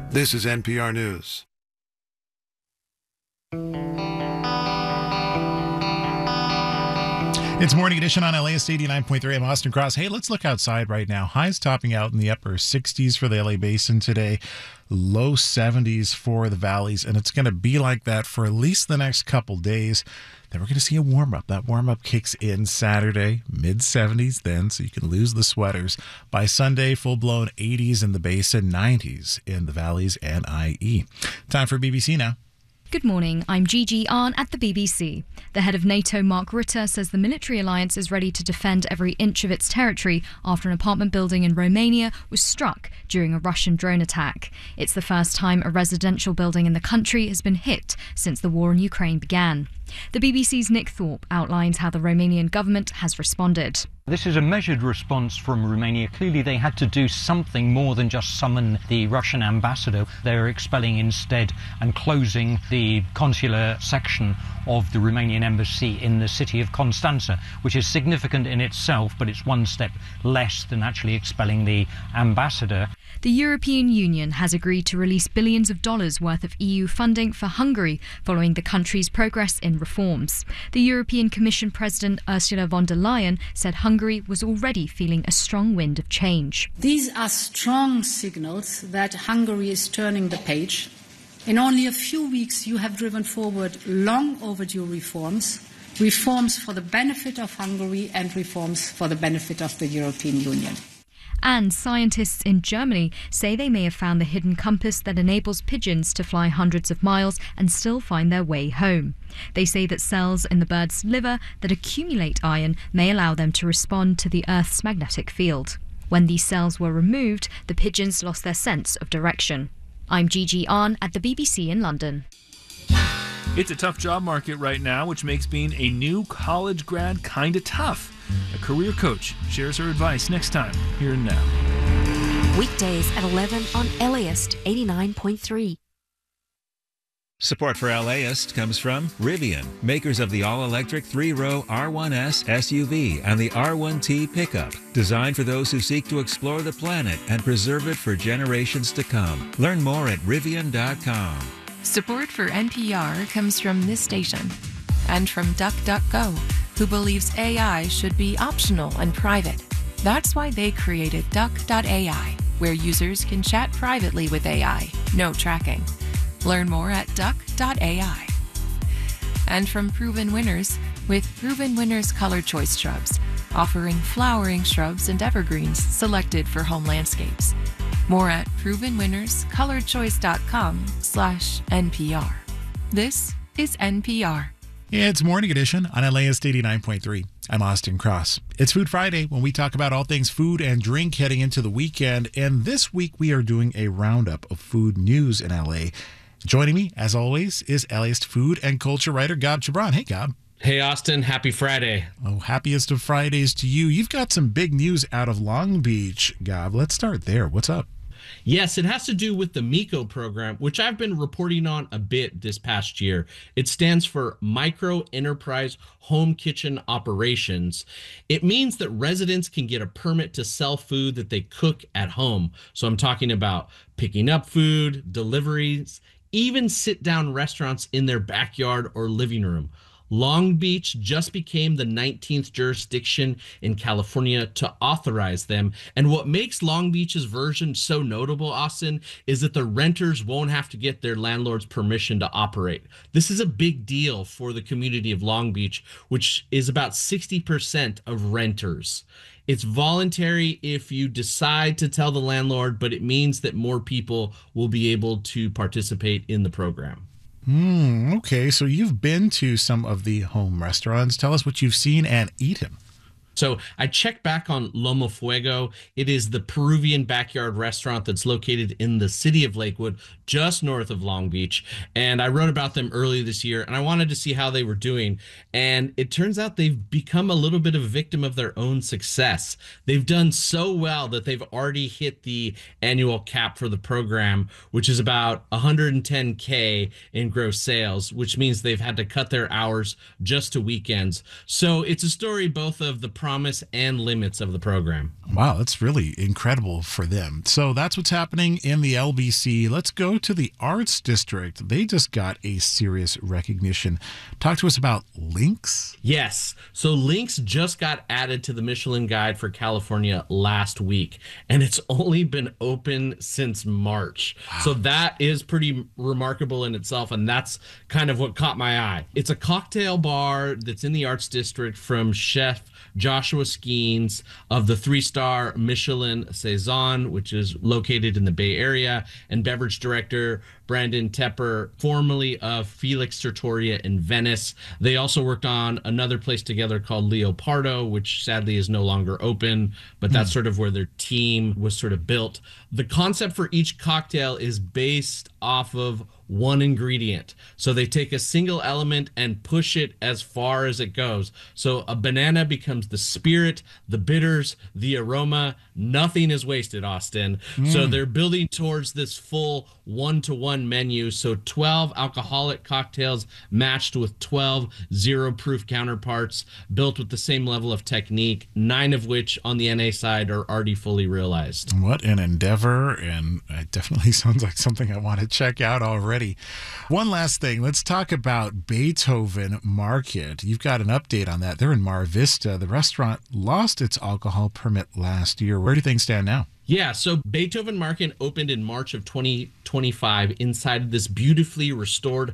This is NPR News. It's Morning Edition on LAist 89.3. I'm Austin Cross. Hey, let's look outside right now. Highs topping out in the upper 60s for the LA Basin today, low 70s for the valleys, and it's going to be like that for at least the next couple days. Then we're going to see a warm-up. That warm-up kicks in Saturday, mid-70s then, so you can lose the sweaters. By Sunday, full-blown 80s in the Basin, 90s in the valleys and IE. Time for BBC Now. Good morning, I'm Gigi Arn at the BBC. The head of NATO, Mark Rutte, says the military alliance is ready to defend every inch of its territory after an apartment building in Romania was struck during a Russian drone attack. It's the first time a residential building in the country has been hit since the war in Ukraine began. The BBC's Nick Thorpe outlines how the Romanian government has responded. This is a measured response from Romania. Clearly they had to do something more than just summon the Russian ambassador. They're expelling instead and closing the consular section of the Romanian embassy in the city of Constanța, which is significant in itself, but it's one step less than actually expelling the ambassador. The European Union has agreed to release billions of dollars worth of EU funding for Hungary following the country's progress in reforms. The European Commission President Ursula von der Leyen said Hungary was already feeling a strong wind of change. These are strong signals that Hungary is turning the page. In only a few weeks, you have driven forward long overdue reforms for the benefit of Hungary and reforms for the benefit of the European Union. And scientists in Germany say they may have found the hidden compass that enables pigeons to fly hundreds of miles and still find their way home. They say that cells in the bird's liver that accumulate iron may allow them to respond to the Earth's magnetic field. When these cells were removed, the pigeons lost their sense of direction. I'm Gigi Arn at the BBC in London. It's a tough job market right now, which makes being a new college grad kinda tough. A career coach shares her advice next time, here and now. Weekdays at 11 on LAist 89.3. Support for LAist comes from Rivian, makers of the all-electric 3-row R1S SUV and the R1T pickup, designed for those who seek to explore the planet and preserve it for generations to come. Learn more at Rivian.com. Support for NPR comes from this station and from DuckDuckGo, who believes AI should be optional and private. That's why they created Duck.ai, where users can chat privately with AI, no tracking. Learn more at Duck.ai. And from Proven Winners, with Proven Winners Color Choice Shrubs, offering flowering shrubs and evergreens selected for home landscapes. More at provenwinnerscolorchoice.com/NPR. This is NPR. It's Morning Edition on LAist 89.3. I'm Austin Cross. It's Food Friday when we talk about all things food and drink heading into the weekend. And this week we are doing a roundup of food news in LA. Joining me, as always, is LAist food and culture writer Gab Chabran. Hey, Gab. Hey, Austin. Happy Friday. Oh, happiest of Fridays to you. You've got some big news out of Long Beach, Gab. Let's start there. What's up? Yes, it has to do with the MICO program, which I've been reporting on a bit this past year. It stands for Micro Enterprise Home Kitchen Operations. It means that residents can get a permit to sell food that they cook at home. So I'm talking about picking up food, deliveries, even sit-down restaurants in their backyard or living room. Long Beach just became the 19th jurisdiction in California to authorize them. And what makes Long Beach's version so notable, Austin, is that the renters won't have to get their landlord's permission to operate. This is a big deal for the community of Long Beach, which is about 60% of renters. It's voluntary if you decide to tell the landlord, but it means that more people will be able to participate in the program. Okay, so you've been to some of the home restaurants. Tell us what you've seen and eaten. So I checked back on Lomo Fuego. It is the Peruvian backyard restaurant that's located in the city of Lakewood, just north of Long Beach. And I wrote about them earlier this year, and I wanted to see how they were doing. And it turns out they've become a little bit of a victim of their own success. They've done so well that they've already hit the annual cap for the program, which is about $110K in gross sales, which means they've had to cut their hours just to weekends. So it's a story both of the promise and limits of the program. Wow, that's really incredible for them. So that's what's happening in the LBC. Let's go to the Arts District. They just got a serious recognition. Talk to us about Lynx. Yes. So Lynx just got added to the Michelin Guide for California last week, and it's only been open since March. Wow. So that is pretty remarkable in itself, and that's kind of what caught my eye. It's a cocktail bar that's in the Arts District from chef Joshua Skeens of the 3-star Michelin Saison, which is located in the Bay Area, and beverage director Brandon Tepper, formerly of Felix Trattoria in Venice. They also worked on another place together called Leopardo, which sadly is no longer open, but that's sort of where their team was sort of built. The concept for each cocktail is based off of one ingredient. So they take a single element and push it as far as it goes. So a banana becomes the spirit, the bitters, the aroma. Nothing is wasted, Austin. So they're building towards this full 1-to-1 menu. So 12 alcoholic cocktails matched with 12 zero-proof counterparts, built with the same level of technique, 9 of which on the NA side are already fully realized. What an endeavor, and it definitely sounds like something I want to check out already. One last thing, let's talk about Beethoven Market. You've got an update on that. They're in Mar Vista. The restaurant lost its alcohol permit last year. Where do things stand now? Yeah, so Beethoven Market opened in March of 2025 inside of this beautifully restored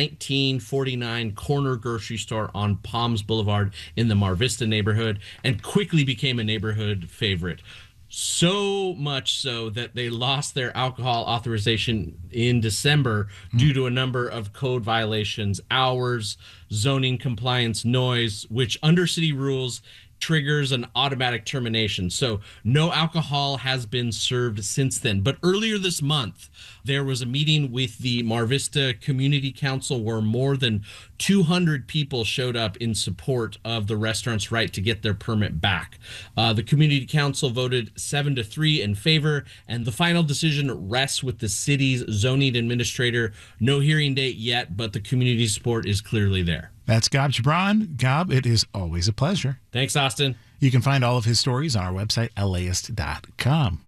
1949 corner grocery store on Palms Boulevard in the Mar Vista neighborhood, and quickly became a neighborhood favorite. So much so that they lost their alcohol authorization in December due to a number of code violations, hours, zoning compliance, noise, which under city rules triggers an automatic termination. So no alcohol has been served since then. But earlier this month, there was a meeting with the Mar Vista Community Council where more than 200 people showed up in support of the restaurant's right to get their permit back. The Community Council voted 7-3 in favor, and the final decision rests with the city's zoning administrator. No hearing date yet, but the community support is clearly there. That's Gab Gibran. Gab, it is always a pleasure. Thanks, Austin. You can find all of his stories on our website, LAist.com.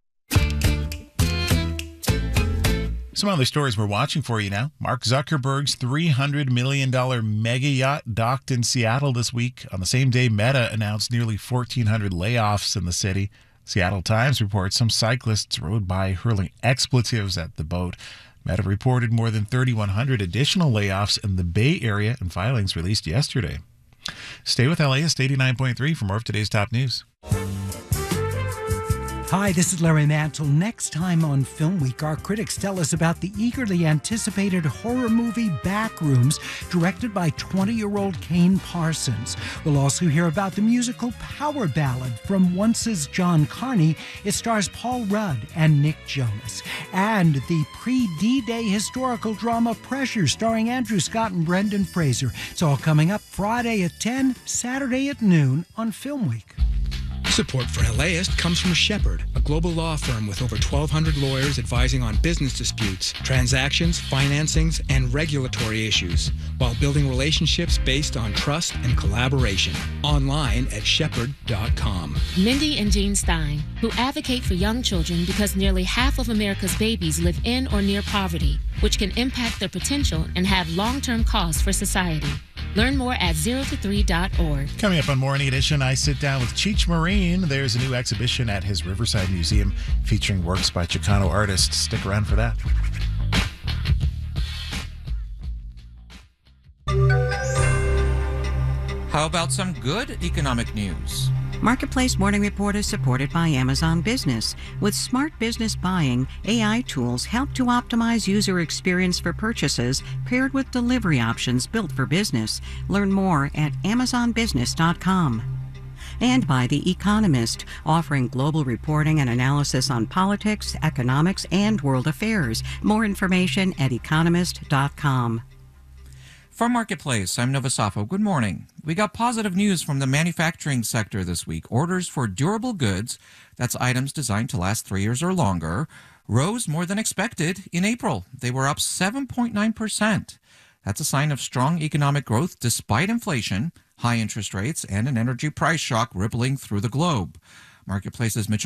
Some other stories we're watching for you now. Mark Zuckerberg's $300 million mega yacht docked in Seattle this week. On the same day, Meta announced nearly 1,400 layoffs in the city. Seattle Times reports some cyclists rode by hurling expletives at the boat. Meta reported more than 3,100 additional layoffs in the Bay Area in filings released yesterday. Stay with LAist 89.3 for more of today's top news. Hi, this is Larry Mantle. Next time on Film Week, our critics tell us about the eagerly anticipated horror movie Backrooms, directed by 20-year-old Kane Parsons. We'll also hear about the musical Power Ballad from Once's John Carney. It stars Paul Rudd and Nick Jonas. And the pre-D-Day historical drama Pressure, starring Andrew Scott and Brendan Fraser. It's all coming up Friday at 10, Saturday at noon on Film Week. Support for LAist comes from Shepherd, a global law firm with over 1,200 lawyers advising on business disputes, transactions, financings, and regulatory issues, while building relationships based on trust and collaboration. Online at shepherd.com. Mindy and Jean Stein, who advocate for young children because nearly half of America's babies live in or near poverty, which can impact their potential and have long-term costs for society. Learn more at 0to3.org. Coming up on Morning Edition, I sit down with Cheech Marin. There's a new exhibition at his Riverside Museum featuring works by Chicano artists. Stick around for that. How about some good economic news? Marketplace Morning Report is supported by Amazon Business. With smart business buying, AI tools help to optimize user experience for purchases paired with delivery options built for business. Learn more at amazonbusiness.com. And by The Economist, offering global reporting and analysis on politics, economics, and world affairs. More information at economist.com. From Marketplace, I'm Nova Safo. Good morning. We got positive news from the manufacturing sector this week. Orders for durable goods, that's items designed to last 3 years or longer, rose more than expected in April. They were up 7.9%. That's a sign of strong economic growth despite inflation. high interest rates, and an energy price shock rippling through the globe. Marketplace's Mitchell